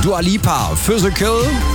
Dua Lipa, Physical.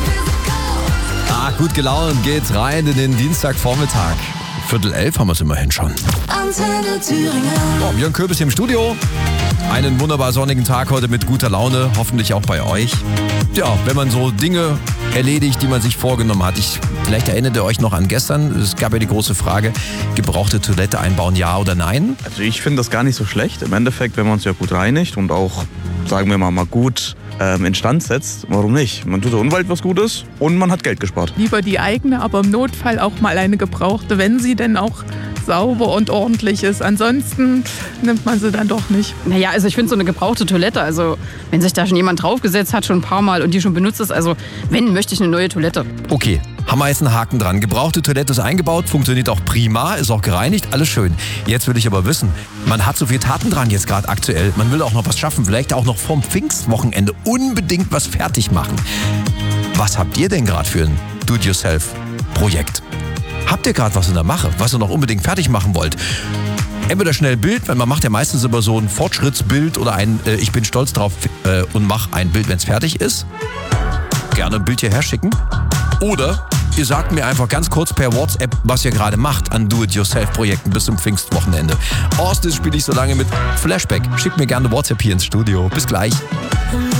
Gut gelaunt geht's rein in den Dienstagvormittag. 10:45 haben wir es immerhin schon. Antenne Thüringen. Björn Köbis hier im Studio. Einen wunderbar sonnigen Tag heute mit guter Laune, hoffentlich auch bei euch. Ja, wenn man so Dinge erledigt, die man sich vorgenommen hat. Vielleicht erinnert ihr euch noch an gestern. Es gab ja die große Frage, gebrauchte Toilette einbauen, ja oder nein? Also ich finde das gar nicht so schlecht. Im Endeffekt, wenn man es ja gut reinigt und auch, sagen wir mal gut instand setzt, warum nicht? Man tut der Umwelt was Gutes und man hat Geld gespart. Lieber die eigene, aber im Notfall auch mal eine gebrauchte, wenn sie denn auch sauber und ordentlich ist. Ansonsten nimmt man sie dann doch nicht. Naja, also ich finde so eine gebrauchte Toilette, also wenn sich da schon jemand draufgesetzt hat, schon ein paar Mal und die schon benutzt ist, also wenn, möchte ich eine neue Toilette. Okay, haben wir jetzt einen Haken dran. Gebrauchte Toilette ist eingebaut, funktioniert auch prima, ist auch gereinigt, alles schön. Jetzt will ich aber wissen, man hat so viel Taten dran jetzt gerade aktuell. Man will auch noch was schaffen, vielleicht auch noch vorm Pfingstwochenende unbedingt was fertig machen. Was habt ihr denn gerade für ein Do-it-yourself-Projekt? Habt ihr gerade was in der Mache, was ihr noch unbedingt fertig machen wollt? Entweder schnell Bild, weil man macht ja meistens immer so ein Fortschrittsbild oder ein ich bin stolz drauf und mach ein Bild, wenn es fertig ist. Gerne ein Bild hierher schicken. Oder ihr sagt mir einfach ganz kurz per WhatsApp, was ihr gerade macht an Do-it-yourself-Projekten bis zum Pfingstwochenende. Austin spiele ich so lange mit Flashback. Schickt mir gerne WhatsApp hier ins Studio. Bis gleich.